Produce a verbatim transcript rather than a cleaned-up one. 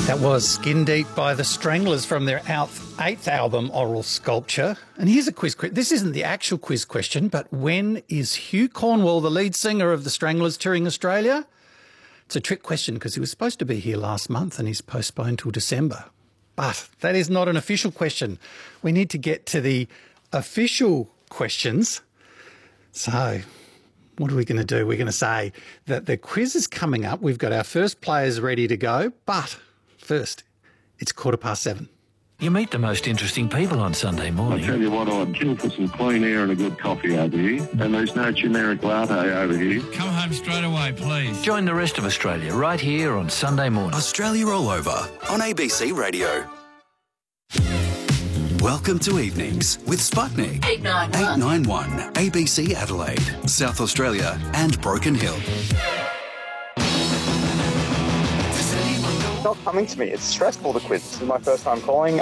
That was Skin Deep by the Stranglers from their eighth album, Oral Sculpture. And here's a quiz. This isn't the actual quiz question, but when is Hugh Cornwell, the lead singer of the Stranglers, touring Australia? It's a trick question because he was supposed to be here last month and he's postponed till December. But that is not an official question. We need to get to the official questions. So what are we going to do? We're going to say that the quiz is coming up. We've got our first players ready to go, but first, it's quarter past seven. You meet the most interesting people on Sunday morning. I tell you what, I'd kill for some clean air and a good coffee over here. And there's no generic latte over here. Come home straight away, please. Join the rest of Australia right here on Sunday morning. Australia All Over on A B C Radio. Welcome to Evenings with Sputnik. eight nine one. eight nine one A B C Adelaide, South Australia and Broken Hill. It's not coming to me. It's stressful, the quiz. This is my first time calling.